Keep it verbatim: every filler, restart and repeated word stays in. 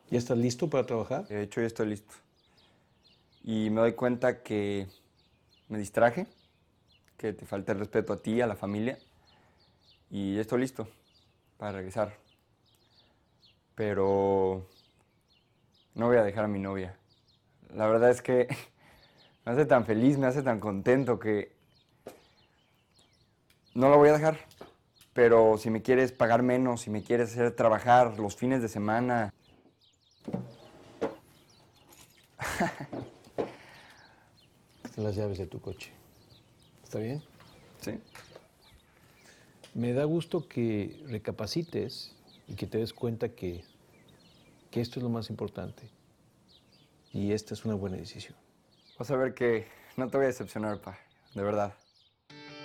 ¿Ya estás listo para trabajar? De hecho, ya estoy listo. Y me doy cuenta que me distraje, que te falta el respeto a ti, a la familia. Y ya estoy listo para regresar. Pero no voy a dejar a mi novia. La verdad es que me hace tan feliz, me hace tan contento que no la voy a dejar. Pero si me quieres pagar menos, si me quieres hacer trabajar los fines de semana. Están las llaves de tu coche. ¿Está bien? ¿Sí? Me da gusto que recapacites y que te des cuenta que, que esto es lo más importante. Y esta es una buena decisión. Vas a ver que no te voy a decepcionar, pa. De verdad.